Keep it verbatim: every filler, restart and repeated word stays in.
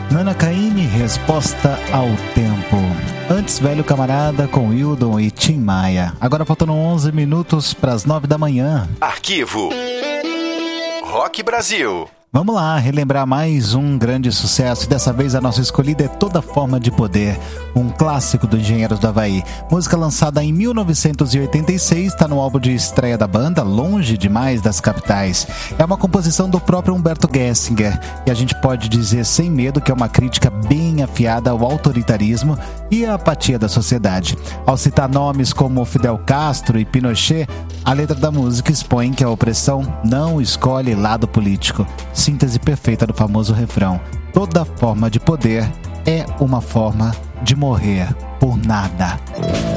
Nana Caymmi, Resposta ao Tempo. Antes, Velho Camarada com Hildon e Tim Maia. Agora faltando onze minutos para as nove da manhã. Arquivo Rock Brasil. Vamos lá, relembrar mais um grande sucesso. Dessa vez a nossa escolhida é Toda Forma de Poder, um clássico do Engenheiros do Havaí. Música lançada em mil novecentos e oitenta e seis, está no álbum de estreia da banda, Longe Demais das Capitais. É uma composição do próprio Humberto Gessinger, e a gente pode dizer sem medo que é uma crítica bem afiada ao autoritarismo e à apatia da sociedade. Ao citar nomes como Fidel Castro e Pinochet, a letra da música expõe que a opressão não escolhe lado político. Síntese perfeita do famoso refrão: toda forma de poder é uma forma de morrer por nada.